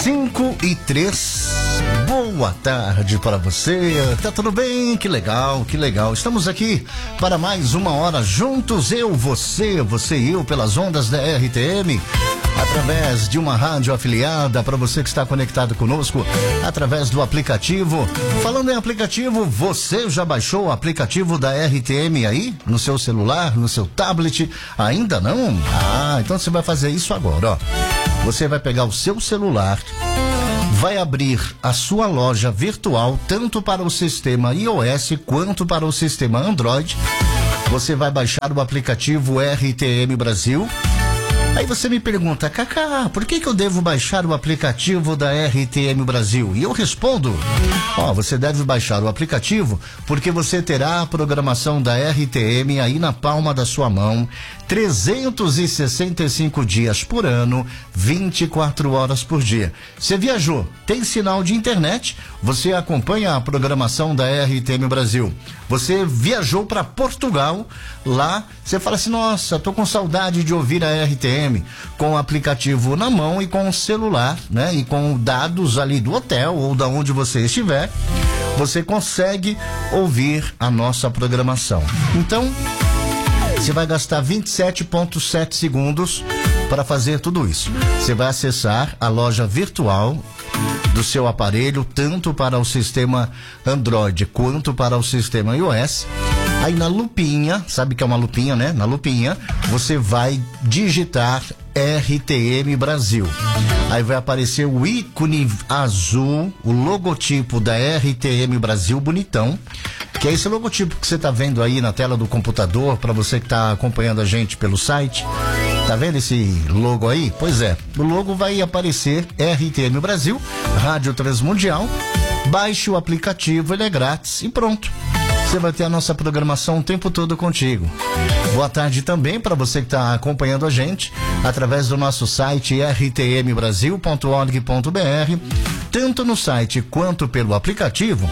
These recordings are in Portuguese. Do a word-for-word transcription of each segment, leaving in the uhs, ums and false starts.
cinco e três. Boa tarde para você. Tá tudo bem? Que legal, que legal. Estamos aqui para mais uma hora juntos, eu, você, você e eu, pelas ondas da R T M, através de uma rádio afiliada, para você que está conectado conosco através do aplicativo. Falando em aplicativo, você já baixou o aplicativo da R T M aí no seu celular, no seu tablet? Ainda não? Ah, então você vai fazer isso agora, ó. Você vai pegar o seu celular, vai abrir a sua loja virtual, tanto para o sistema iOS quanto para o sistema Android. Você vai baixar o aplicativo R T M Brasil. Aí você me pergunta, Cacá, por que que eu devo baixar o aplicativo da R T M Brasil? E eu respondo, ó, você deve baixar o aplicativo porque você terá a programação da R T M aí na palma da sua mão, trezentos e sessenta e cinco dias por ano, vinte e quatro horas por dia. Você viajou, tem sinal de internet, você acompanha a programação da R T M Brasil. Você viajou para Portugal, lá você fala assim, nossa, tô com saudade de ouvir a R T M, com o aplicativo na mão e com o celular, né? E com dados ali do hotel ou da onde você estiver, você consegue ouvir a nossa programação. Então, você vai gastar vinte e sete vírgula sete segundos para fazer tudo isso. Você vai acessar a loja virtual do seu aparelho, tanto para o sistema Android quanto para o sistema iOS. Aí na lupinha, sabe que é uma lupinha, né? Na lupinha, você vai digitar R T M Brasil. Aí vai aparecer o ícone azul, o logotipo da R T M Brasil bonitão, que é esse logotipo que você tá vendo aí na tela do computador, para você que tá acompanhando a gente pelo site. Tá vendo esse logo aí? Pois é, o logo vai aparecer R T M Brasil, Rádio Transmundial. Baixe o aplicativo, ele é grátis e pronto. Você vai ter a nossa programação o tempo todo contigo. Boa tarde também para você que está acompanhando a gente através do nosso site r t m brasil ponto org ponto b r, tanto no site quanto pelo aplicativo.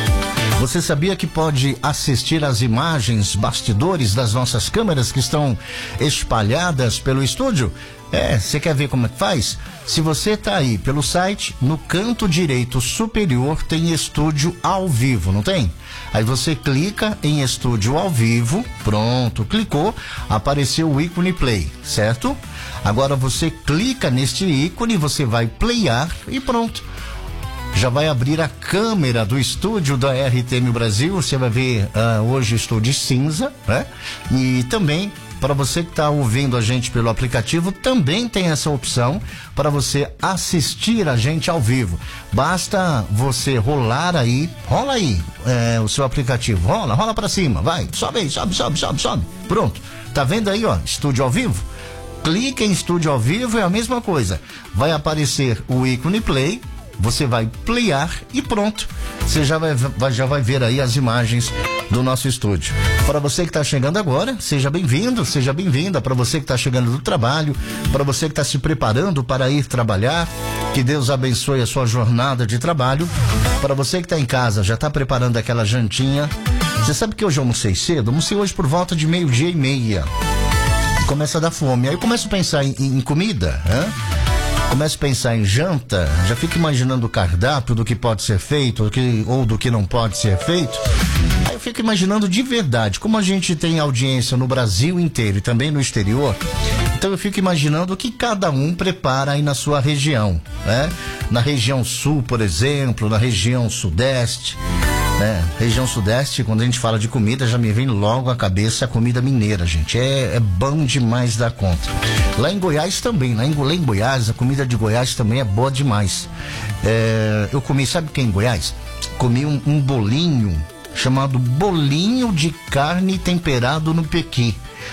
Você sabia que pode assistir às imagens, bastidores das nossas câmeras que estão espalhadas pelo estúdio? É, você quer ver como é que faz? Se você está aí pelo site, no canto direito superior tem estúdio ao vivo, não tem? Aí você clica em estúdio ao vivo, pronto, clicou, apareceu o ícone play, certo? Agora você clica neste ícone, você vai playar e pronto. Já vai abrir a câmera do estúdio da R T M Brasil, você vai ver uh, hoje estúdio cinza, né? E também, para você que está ouvindo a gente pelo aplicativo, também tem essa opção para você assistir a gente ao vivo. Basta você rolar aí, rola aí é, o seu aplicativo, rola, rola para cima, vai, sobe aí, sobe, sobe, sobe, sobe. Pronto, tá vendo aí, ó, estúdio ao vivo? Clica em estúdio ao vivo, é a mesma coisa. Vai aparecer o ícone play, você vai playar e pronto. Você já vai, já vai ver aí as imagens do nosso estúdio. Para você que está chegando agora, seja bem-vindo, seja bem-vinda. Para você que está chegando do trabalho, para você que está se preparando para ir trabalhar, que Deus abençoe a sua jornada de trabalho. Para você que está em casa, já está preparando aquela jantinha. Você sabe que hoje eu almocei cedo? Almocei hoje por volta de meio-dia e meia. Começa a dar fome. Aí eu começo a pensar em, em comida, né? Começo a pensar em janta, já fico imaginando o cardápio do que pode ser feito do que, ou do que não pode ser feito. Aí eu fico imaginando de verdade, como a gente tem audiência no Brasil inteiro e também no exterior, então eu fico imaginando o que cada um prepara aí na sua região, né? Na região sul, por exemplo, na região sudeste, né? Região sudeste, quando a gente fala de comida, já me vem logo à cabeça a comida mineira, gente. É, é bom demais da conta. Lá em Goiás também, lá em, lá em Goiás, a comida de Goiás também é boa demais. É, eu comi, sabe o que é em Goiás? Comi um, um bolinho chamado bolinho de carne temperado no pequi.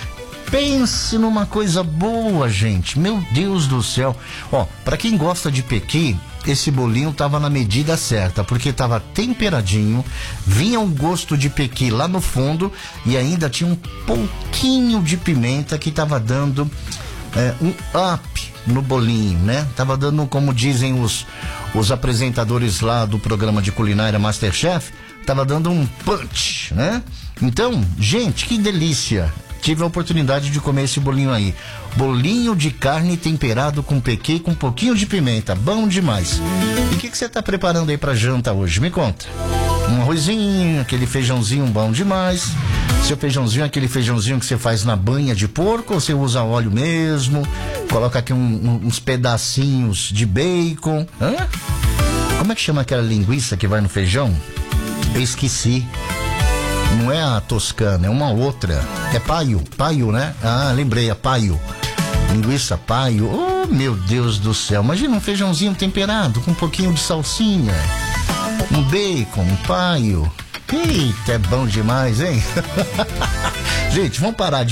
Pense numa coisa boa, gente. Meu Deus do céu. Ó, pra quem gosta de pequi, esse bolinho tava na medida certa, porque tava temperadinho, vinha um gosto de pequi lá no fundo e ainda tinha um pouquinho de pimenta que tava dando é, um up no bolinho, né? Tava dando, como dizem os, os apresentadores lá do programa de culinária MasterChef, tava dando um punch, né? Então, gente, que delícia. tive a oportunidade de comer esse bolinho aí. Bolinho de carne temperado com pequi com um pouquinho de pimenta, bom demais. E o que, que você tá preparando aí pra janta hoje? Me conta. Um arrozinho, aquele feijãozinho bom demais. Seu feijãozinho é aquele feijãozinho que você faz na banha de porco ou você usa óleo mesmo? Coloca aqui um, um, uns pedacinhos de bacon. Hã? Como é que chama aquela linguiça que vai no feijão? Eu esqueci. Não é a toscana, é uma outra. É paio, paio, né? Ah, lembrei, é paio. Linguiça paio. Oh, meu Deus do céu. Imagina um feijãozinho temperado com um pouquinho de salsinha. Um bacon, um paio. Eita, é bom demais, hein? Gente, vamos parar de